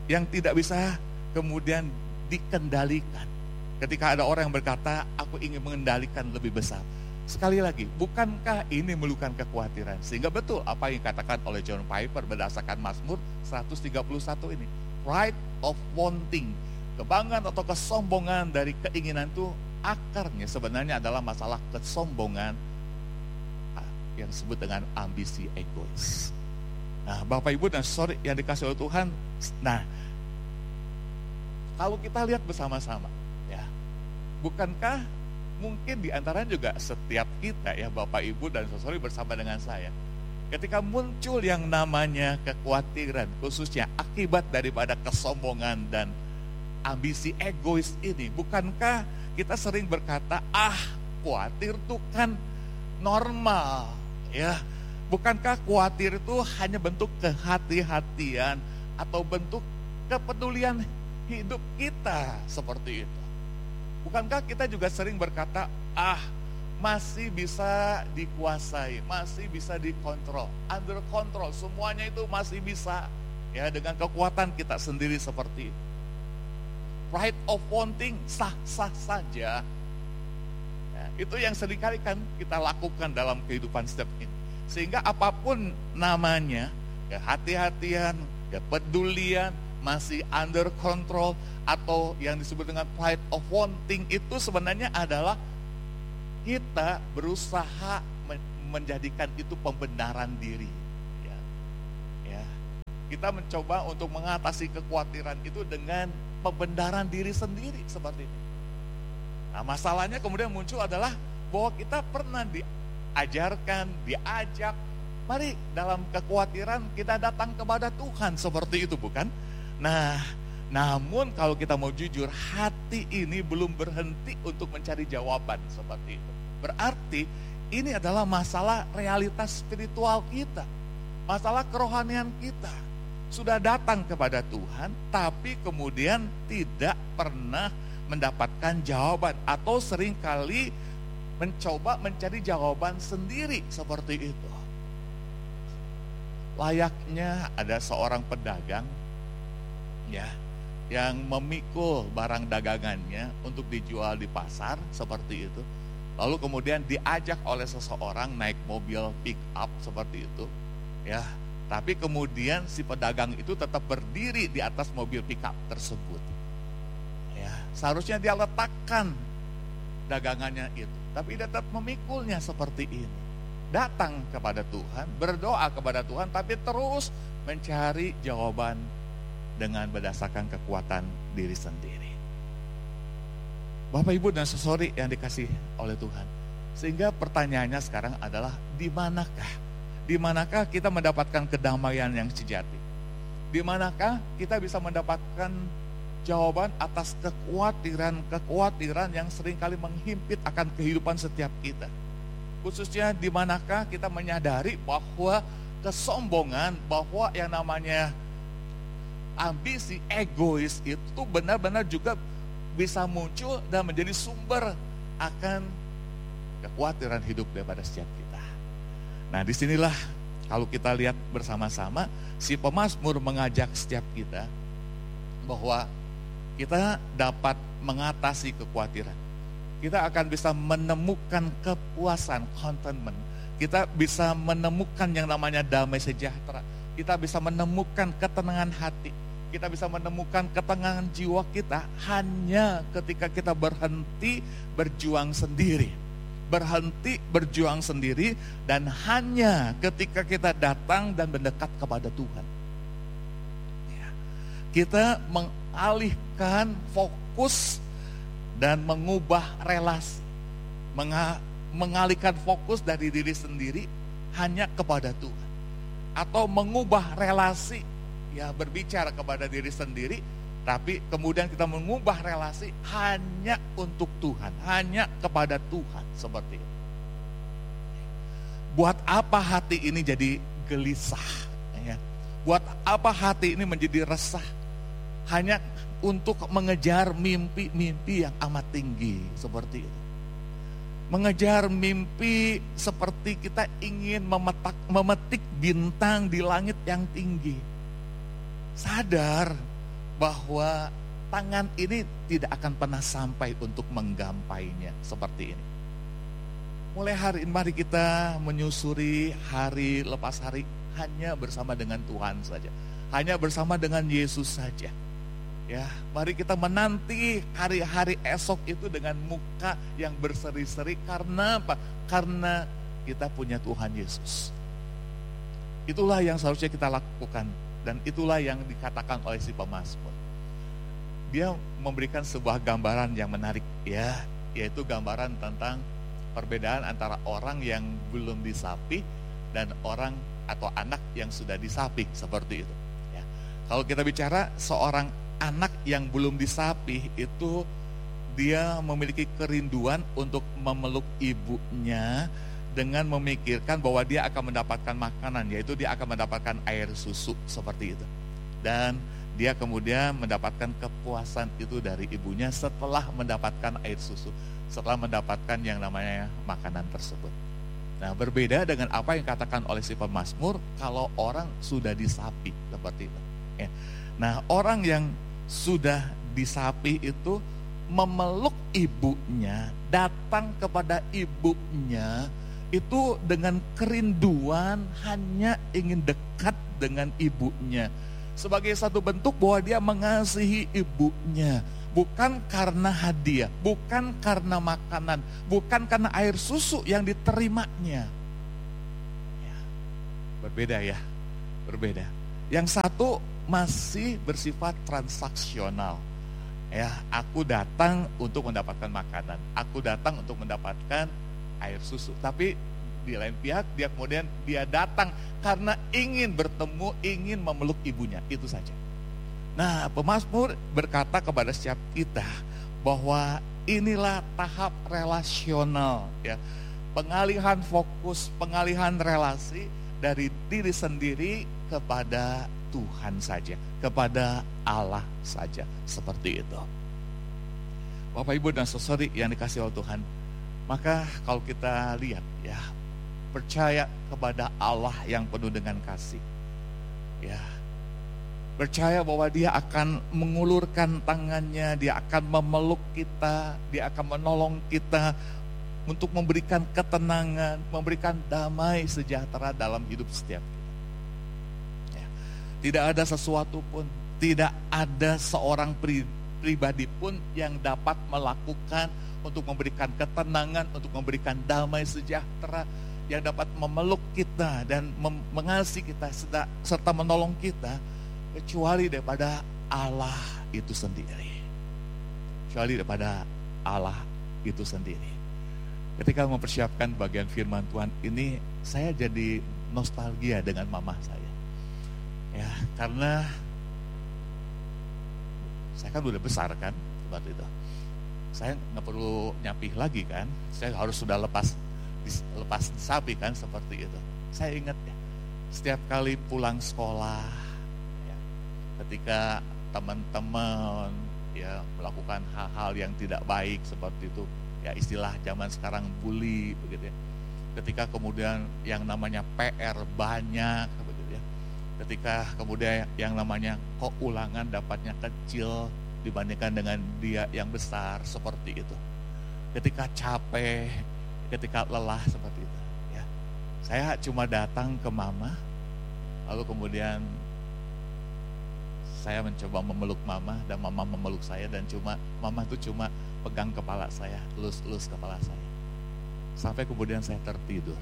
yang tidak bisa kemudian dikendalikan. Ketika ada orang yang berkata, aku ingin mengendalikan lebih besar. Sekali lagi, bukankah ini memerlukan kekhawatiran? Sehingga betul apa yang dikatakan oleh John Piper berdasarkan Mazmur 131 ini. Pride of wanting, kebanggaan atau kesombongan dari keinginan itu akarnya sebenarnya adalah masalah kesombongan yang disebut dengan ambisi egois. Nah, Bapak Ibu dan saudara yang dikasih oleh Tuhan, nah, kalau kita lihat bersama-sama, ya, bukankah mungkin di antara juga setiap kita, ya Bapak Ibu dan saudari bersama dengan saya, ketika muncul yang namanya kekhawatiran, khususnya akibat daripada kesombongan dan ambisi egois ini, bukankah kita sering berkata, khawatir itu kan normal, ya. Bukankah khawatir itu hanya bentuk kehati-hatian atau bentuk kepedulian hidup kita seperti itu? Bukankah kita juga sering berkata, masih bisa dikuasai, masih bisa dikontrol, under control, semuanya itu masih bisa, ya, dengan kekuatan kita sendiri seperti itu. Pride of wanting sah-sah saja. Ya, itu yang seringkali kan kita lakukan dalam kehidupan setiap ini. Sehingga apapun namanya, kehati-hatian, kepedulian, masih under control, atau yang disebut dengan pride of wanting, itu sebenarnya adalah kita berusaha menjadikan itu pembenaran diri. Ya. Kita mencoba untuk mengatasi kekhawatiran itu dengan pembenaran diri sendiri seperti ini. Nah, masalahnya kemudian muncul adalah bahwa kita pernah diajarkan, diajak, mari dalam kekhawatiran kita datang kepada Tuhan seperti itu, bukan? Nah, namun kalau kita mau jujur, hati ini belum berhenti untuk mencari jawaban seperti itu. Berarti ini adalah masalah realitas spiritual kita, masalah kerohanian kita. Sudah datang kepada Tuhan, tapi kemudian tidak pernah mendapatkan jawaban, atau seringkali mencoba mencari jawaban sendiri seperti itu. Layaknya ada seorang pedagang, ya, yang memikul barang dagangannya untuk dijual di pasar seperti itu. Lalu kemudian diajak oleh seseorang naik mobil pick up seperti itu, ya. Tapi kemudian si pedagang itu tetap berdiri di atas mobil pick up tersebut. Ya, seharusnya dia letakkan dagangannya itu, tapi dia tetap memikulnya seperti ini. Datang kepada Tuhan, berdoa kepada Tuhan, tapi terus mencari jawaban dengan berdasarkan kekuatan diri sendiri. Bapak, Ibu, dan saudari yang dikasih oleh Tuhan. Sehingga pertanyaannya sekarang adalah, di manakah? Di manakah kita mendapatkan kedamaian yang sejati? Di manakah kita bisa mendapatkan jawaban atas kekhawatiran yang seringkali menghimpit akan kehidupan setiap kita? Khususnya di manakah kita menyadari bahwa kesombongan, bahwa yang namanya ambisi egois itu benar-benar juga bisa muncul dan menjadi sumber akan kekhawatiran hidup daripada setiap kita. Nah, disinilah kalau kita lihat bersama-sama, si pemazmur mengajak setiap kita bahwa kita dapat mengatasi kekhawatiran. Kita akan bisa menemukan kepuasan, contentment. Kita bisa menemukan yang namanya damai sejahtera. Kita bisa menemukan ketenangan hati. Kita bisa menemukan ketenangan jiwa kita hanya ketika kita berhenti berjuang sendiri. Berhenti berjuang sendiri, dan hanya ketika kita datang dan mendekat kepada Tuhan. Ya. Kita mengalihkan fokus dan mengubah relasi. Mengalihkan fokus dari diri sendiri hanya kepada Tuhan. Atau mengubah relasi, ya, berbicara kepada diri sendiri, tapi kemudian kita mengubah relasi hanya untuk Tuhan, hanya kepada Tuhan, seperti itu. Buat apa hati ini jadi gelisah? Ya? Buat apa hati ini menjadi resah? Hanya untuk mengejar mimpi-mimpi yang amat tinggi, seperti itu. Mengejar mimpi seperti kita ingin memetik bintang di langit yang tinggi. Sadar bahwa tangan ini tidak akan pernah sampai untuk menggampainya seperti ini. Mulai hari ini mari kita menyusuri hari lepas hari hanya bersama dengan Tuhan saja. Hanya bersama dengan Yesus saja. Ya, mari kita menanti hari-hari esok itu dengan muka yang berseri-seri. Karena apa? Karena kita punya Tuhan Yesus. Itulah yang seharusnya kita lakukan. Dan itulah yang dikatakan oleh si pemazmur. Dia memberikan sebuah gambaran yang menarik, ya, yaitu gambaran tentang perbedaan antara orang yang belum disapi dan orang atau anak yang sudah disapi, seperti itu. Ya. Kalau kita bicara seorang anak yang belum disapi itu dia memiliki kerinduan untuk memeluk ibunya dengan memikirkan bahwa dia akan mendapatkan makanan, yaitu dia akan mendapatkan air susu, seperti itu. Dan dia kemudian mendapatkan kepuasan itu dari ibunya setelah mendapatkan air susu, setelah mendapatkan yang namanya makanan tersebut. Nah, berbeda dengan apa yang katakan oleh si pemazmur kalau orang sudah disapi, seperti itu. Ya. Nah, orang yang sudah disapi itu memeluk ibunya, datang kepada ibunya itu dengan kerinduan hanya ingin dekat dengan ibunya. Sebagai satu bentuk bahwa dia mengasihi ibunya. Bukan karena hadiah, bukan karena makanan, bukan karena air susu yang diterimanya. Ya, berbeda ya, berbeda. Yang satu masih bersifat transaksional. Ya, aku datang untuk mendapatkan makanan, aku datang untuk mendapatkan air susu. Tapi di lain pihak dia kemudian dia datang karena ingin bertemu, ingin memeluk ibunya, itu saja. Nah, pemazmur berkata kepada setiap kita bahwa inilah tahap relasional, ya. Pengalihan fokus, pengalihan relasi dari diri sendiri kepada Tuhan saja, kepada Allah saja, seperti itu. Bapak, Ibu dan saudari yang dikasihi oleh Tuhan, maka kalau kita lihat, ya, percaya kepada Allah yang penuh dengan kasih, ya, percaya bahwa dia akan mengulurkan tangannya, dia akan memeluk kita, dia akan menolong kita untuk memberikan ketenangan, memberikan damai sejahtera dalam hidup setiap kita. Ya. Tidak ada sesuatu pun, tidak ada seorang pribadi pun yang dapat melakukan untuk memberikan ketenangan, untuk memberikan damai sejahtera, yang dapat memeluk kita dan mengasihi kita serta menolong kita, kecuali daripada Allah itu sendiri. Kecuali daripada Allah itu sendiri. Ketika mempersiapkan bagian firman Tuhan ini, saya jadi nostalgia dengan mama saya. Ya, karena saya kan udah besar kan, seperti itu. Saya nggak perlu nyapih lagi kan, saya harus sudah lepas sapi kan, seperti itu. Saya ingat ya, setiap kali pulang sekolah, ya, ketika teman-teman ya melakukan hal-hal yang tidak baik seperti itu, ya istilah zaman sekarang bully begitu ya. Ketika kemudian yang namanya PR banyak begitu ya. Ketika kemudian yang namanya kok ulangan dapatnya kecil dibandingkan dengan dia yang besar, seperti itu. Ketika capek, ketika lelah, seperti itu ya. Saya cuma datang ke mama, lalu kemudian saya mencoba memeluk mama dan mama memeluk saya, dan mama itu cuma pegang kepala saya, elus-elus kepala saya. Sampai kemudian saya tertidur.